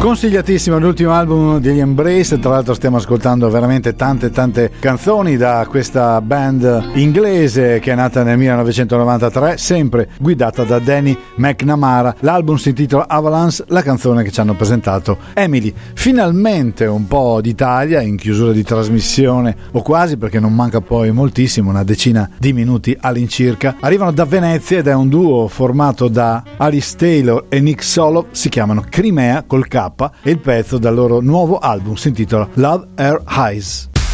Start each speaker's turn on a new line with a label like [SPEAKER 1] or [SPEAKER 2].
[SPEAKER 1] Consigliatissimo l'ultimo album degli Embrace, tra l'altro stiamo ascoltando veramente tante canzoni da questa band inglese che è nata nel 1993, sempre guidata da Danny McNamara. L'album si intitola Avalanche, la canzone che ci hanno presentato Emily. Finalmente un po' d'Italia in chiusura di trasmissione, o quasi, perché non manca poi moltissimo, una decina di minuti all'incirca. Arrivano da Venezia ed è un duo formato da Alice Taylor e Nick Solo, si chiamano Crimea col K, e il pezzo dal loro nuovo album si intitola Love Her Eyes.